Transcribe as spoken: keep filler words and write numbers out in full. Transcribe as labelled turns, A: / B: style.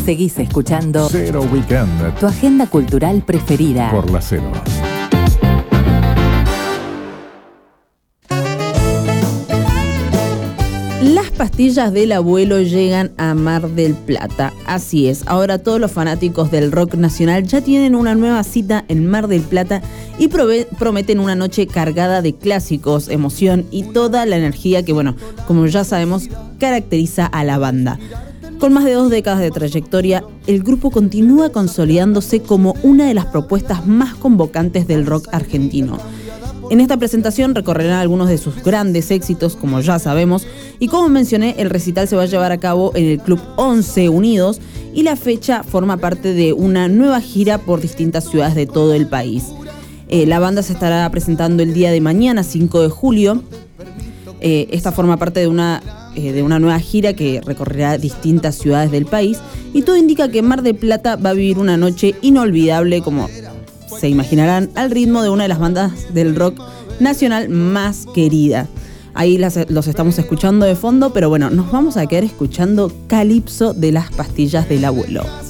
A: Seguís escuchando
B: Cero Weekend
A: tu agenda cultural preferida
B: por la Cero.
C: Las pastillas del abuelo llegan a Mar del Plata. Así es, ahora todos los fanáticos del rock nacional ya tienen una nueva cita en Mar del Plata y prove- prometen una noche cargada de clásicos, emoción y toda la energía que, bueno, como ya sabemos, caracteriza a la banda. Con más de dos décadas de trayectoria, el grupo continúa consolidándose como una de las propuestas más convocantes del rock argentino. En esta presentación recorrerán algunos de sus grandes éxitos, como ya sabemos, y como mencioné, el recital se va a llevar a cabo en el Club once Unidos y la fecha forma parte de una nueva gira por distintas ciudades de todo el país. Eh, la banda se estará presentando el día de mañana, cinco de julio. Eh, esta forma parte de una, eh, de una nueva gira que recorrerá distintas ciudades del país y todo indica que Mar del Plata va a vivir una noche inolvidable, como se imaginarán, al ritmo de una de las bandas del rock nacional más querida. Ahí las, los estamos escuchando de fondo, pero bueno, nos vamos a quedar escuchando Calipso de las pastillas del abuelo.